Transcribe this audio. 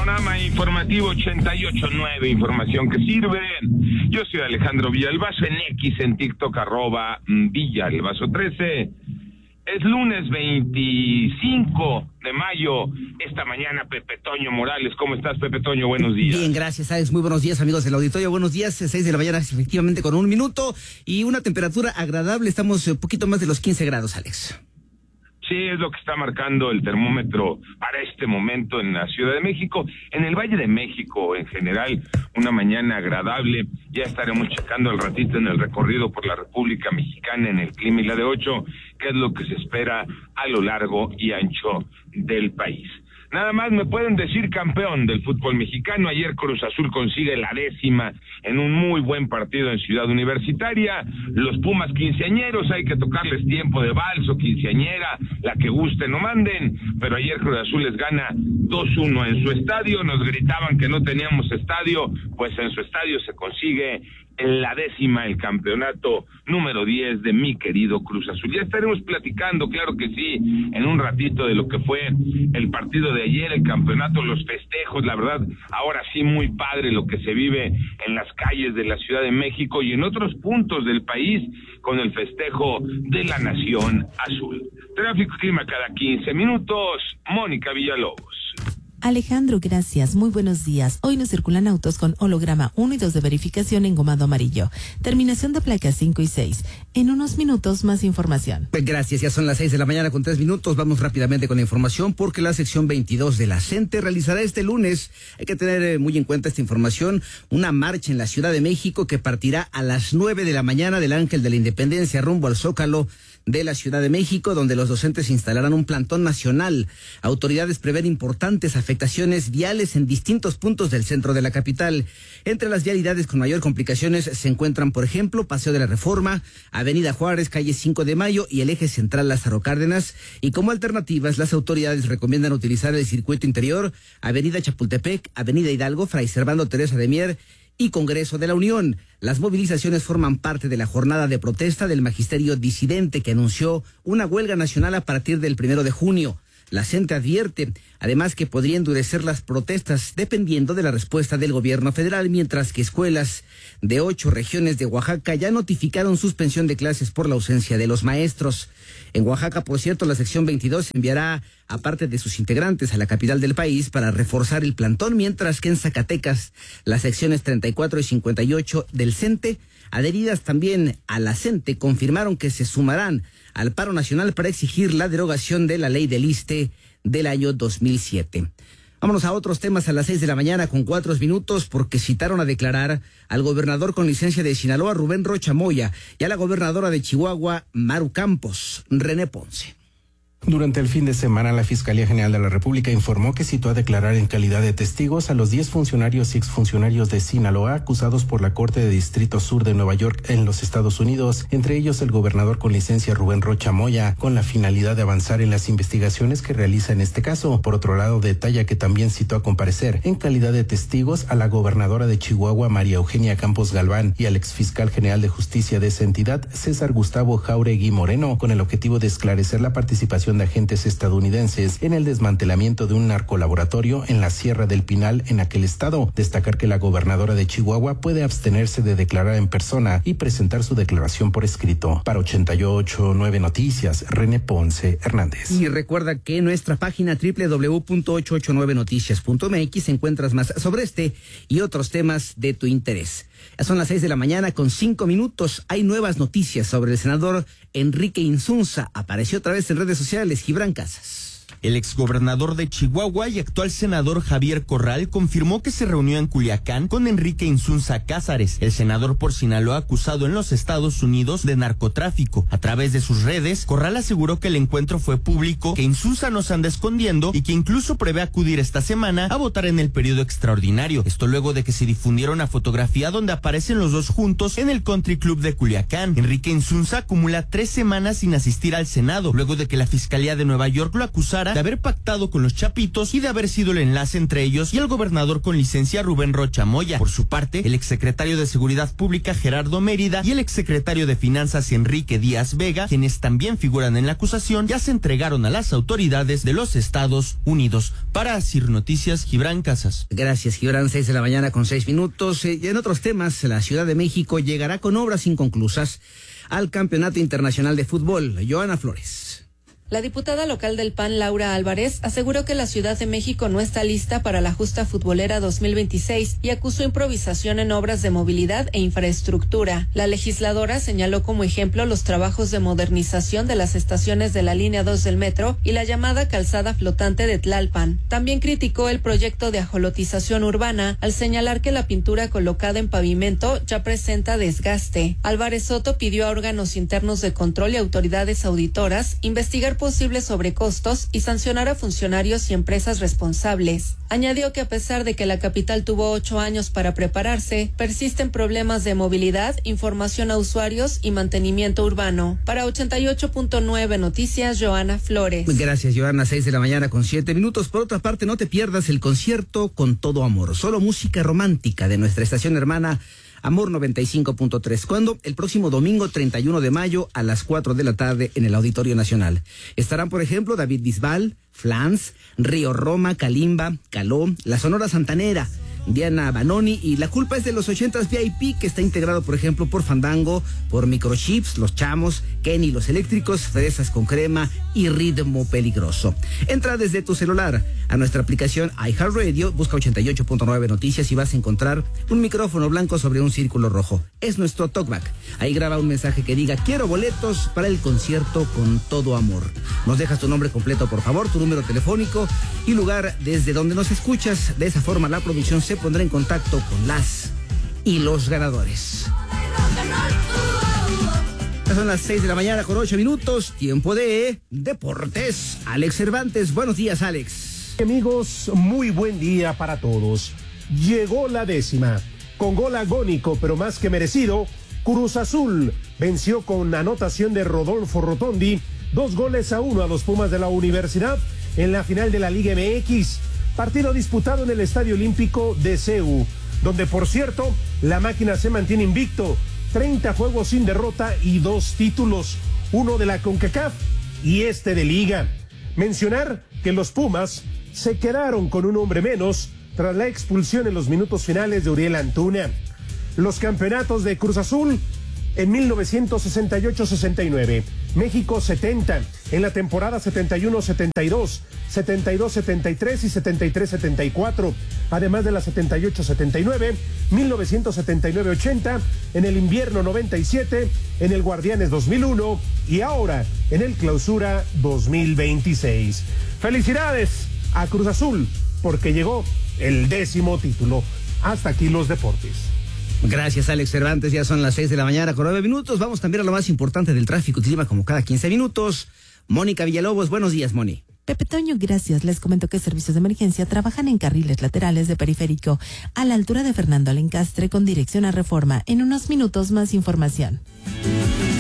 Panorama informativo 88.9, información que sirve. Yo soy Alejandro Villalbazo, en X, en TikTok, @Villalbazo13. Es lunes 25 de mayo. Esta mañana, Pepe Toño Morales. ¿Cómo estás, Pepe Toño? Buenos días. Bien, gracias, Alex. Muy buenos días, amigos del auditorio. Buenos días, 6 de la mañana, efectivamente, con 1 minuto. Y una temperatura agradable. Estamos un poquito más de los 15 grados, Alex. Sí, es lo que está marcando el termómetro para este momento en la Ciudad de México. En el Valle de México, en general, una mañana agradable. Ya estaremos checando al ratito en el recorrido por la República Mexicana en el clima y la de 8, qué es lo que se espera a lo largo y ancho del país. Nada más me pueden decir campeón del fútbol mexicano. Ayer Cruz Azul consigue la 10ª en un muy buen partido en Ciudad Universitaria. Los Pumas quinceañeros, hay que tocarles tiempo de vals o quinceañera, la que gusten o manden, pero ayer Cruz Azul les gana 2-1 en su estadio. Nos gritaban que no teníamos estadio, pues en su estadio se consigue la 10ª, el campeonato número 10 de mi querido Cruz Azul. Ya estaremos platicando, claro que sí, en un ratito de lo que fue el partido de ayer, el campeonato, los festejos. La verdad, ahora sí muy padre lo que se vive en las calles de la Ciudad de México y en otros puntos del país con el festejo de la Nación Azul. Tráfico y clima cada 15 minutos. Mónica Villalobos. Alejandro, gracias. Muy buenos días. Hoy nos circulan autos con holograma 1 y 2 de verificación engomado amarillo. Terminación de placas 5 y 6. En unos minutos, más información. Gracias. Ya son las 6 de la mañana con 3 minutos. Vamos rápidamente con la información porque la sección 22 de la CENTE realizará este lunes, hay que tener muy en cuenta esta información, una marcha en la Ciudad de México que partirá a las 9 de la mañana del Ángel de la Independencia rumbo al Zócalo de la Ciudad de México, donde los docentes instalarán un plantón nacional. Autoridades prevén importantes afectaciones viales en distintos puntos del centro de la capital. Entre las vialidades con mayor complicaciones se encuentran, por ejemplo, Paseo de la Reforma, Avenida Juárez, calle 5 de Mayo y el eje central Lázaro Cárdenas. Y como alternativas, las autoridades recomiendan utilizar el circuito interior, Avenida Chapultepec, Avenida Hidalgo, Fray Servando Teresa de Mier y Congreso de la Unión. Las movilizaciones forman parte de la jornada de protesta del magisterio disidente que anunció una huelga nacional a partir del 1 de junio. La CENTE advierte, además, que podría endurecer las protestas dependiendo de la respuesta del gobierno federal, mientras que escuelas de 8 regiones de Oaxaca ya notificaron suspensión de clases por la ausencia de los maestros. En Oaxaca, por cierto, la sección 22 enviará a parte de sus integrantes a la capital del país para reforzar el plantón, mientras que en Zacatecas, las secciones 34 y 58 del CENTE, adheridas también a la CENTE, confirmaron que se sumarán al paro nacional para exigir la derogación de la ley del ISSSTE del año 2007. Vámonos a otros temas a las 6 de la mañana con 4 minutos, porque citaron a declarar al gobernador con licencia de Sinaloa, Rubén Rocha Moya, y a la gobernadora de Chihuahua, Maru Campos, René Ponce. Durante el fin de semana, la Fiscalía General de la República informó que citó a declarar en calidad de testigos a los 10 funcionarios y exfuncionarios de Sinaloa acusados por la Corte de Distrito Sur de Nueva York en los Estados Unidos, entre ellos el gobernador con licencia Rubén Rocha Moya, con la finalidad de avanzar en las investigaciones que realiza en este caso. Por otro lado, detalla que también citó a comparecer en calidad de testigos a la gobernadora de Chihuahua, María Eugenia Campos Galván, y al exfiscal general de justicia de esa entidad, César Gustavo Jauregui Moreno, con el objetivo de esclarecer la participación de agentes estadounidenses en el desmantelamiento de un narcolaboratorio en la Sierra del Pinal en aquel estado. Destacar que la gobernadora de Chihuahua puede abstenerse de declarar en persona y presentar su declaración por escrito. Para 88.9 Noticias, René Ponce Hernández. Y recuerda que en nuestra página www.889noticias.mx encuentras más sobre este y otros temas de tu interés. Ya son las 6 de la mañana con 5 minutos. Hay nuevas noticias sobre el senador Enrique Insunza. Apareció otra vez en redes sociales. Gibran Casas. El exgobernador de Chihuahua y actual senador Javier Corral confirmó que se reunió en Culiacán con Enrique Insunza Cázares, el senador por Sinaloa acusado en los Estados Unidos de narcotráfico. A través de sus redes, Corral aseguró que el encuentro fue público, que Insunza no se anda escondiendo y que incluso prevé acudir esta semana a votar en el periodo extraordinario. Esto luego de que se difundiera una fotografía donde aparecen los dos juntos en el Country Club de Culiacán. Enrique Insunza acumula 3 semanas sin asistir al Senado, luego de que la Fiscalía de Nueva York lo acusara de haber pactado con los Chapitos y de haber sido el enlace entre ellos y el gobernador con licencia Rubén Rocha Moya. Por su parte, el exsecretario de Seguridad Pública Gerardo Mérida y el exsecretario de Finanzas Enrique Díaz Vega, quienes también figuran en la acusación, ya se entregaron a las autoridades de los Estados Unidos. Para Asir Noticias, Gibran Casas. Gracias, Gibran. 6:06 a.m. Y en otros temas, la Ciudad de México llegará con obras inconclusas al Campeonato Internacional de Fútbol. Joana Flores. La diputada local del PAN, Laura Álvarez, aseguró que la Ciudad de México no está lista para la justa futbolera 2026 y acusó improvisación en obras de movilidad e infraestructura. La legisladora señaló como ejemplo los trabajos de modernización de las estaciones de la línea 2 del metro y la llamada calzada flotante de Tlalpan. También criticó el proyecto de ajolotización urbana al señalar que la pintura colocada en pavimento ya presenta desgaste. Álvarez Soto pidió a órganos internos de control y autoridades auditoras investigar posibles sobrecostos y sancionar a funcionarios y empresas responsables. Añadió que a pesar de que la capital tuvo 8 años para prepararse, persisten problemas de movilidad, información a usuarios y mantenimiento urbano. Para 88.9 Noticias, Joana Flores. Gracias, Joana. 6:07 a.m. Por otra parte, no te pierdas el concierto Con Todo Amor, solo música romántica de nuestra estación hermana Amor 95.3, cuando el próximo domingo 31 de mayo a las 4 de la tarde en el Auditorio Nacional. Estarán, por ejemplo, David Bisbal, Flans, Río Roma, Kalimba, Caló, La Sonora Santanera, Diana Banoni y La Culpa es de los 80s VIP, que está integrado, por ejemplo, por Fandango, por Microchips, Los Chamos, Kenny Los Eléctricos, Fresas con Crema y Ritmo Peligroso. Entra desde tu celular a nuestra aplicación iHeartRadio, busca 88.9 Noticias y vas a encontrar un micrófono blanco sobre un círculo rojo. Es nuestro talkback. Ahí graba un mensaje que diga: quiero boletos para el concierto Con Todo Amor. Nos dejas tu nombre completo, por favor, tu número telefónico y lugar desde donde nos escuchas. De esa forma la producción se pondrá en contacto con las y los ganadores. Son las 6:08 a.m, tiempo de Deportes. Alex Cervantes, buenos días, Alex. Amigos, muy buen día para todos. Llegó la 10ª. Con gol agónico, pero más que merecido, Cruz Azul venció con anotación de Rodolfo Rotondi 2-1 a los Pumas de la Universidad en la final de la Liga MX. Partido disputado en el Estadio Olímpico de CEU, donde, por cierto, la máquina se mantiene invicto. 30 juegos sin derrota y 2 títulos, uno de la CONCACAF y este de Liga. Mencionar que los Pumas se quedaron con un hombre menos tras la expulsión en los minutos finales de Uriel Antuna. Los campeonatos de Cruz Azul en 1968-69, México 70, en la temporada 71-72, 72-73 y 73-74, además de la 78-79, 1979-80, en el invierno 97, en el Guardianes 2001 y ahora en el Clausura 2026. ¡Felicidades a Cruz Azul! Porque llegó el 10º título. Hasta aquí los deportes. Gracias, Alex Cervantes. Ya son las 6:09 a.m. Vamos también a lo más importante del tráfico y clima, como cada 15 minutos. Mónica Villalobos, buenos días, Moni. Pepe Toño, gracias. Les comento que servicios de emergencia trabajan en carriles laterales de Periférico, a la altura de Fernando Alencastre, con dirección a Reforma. En unos minutos, más información.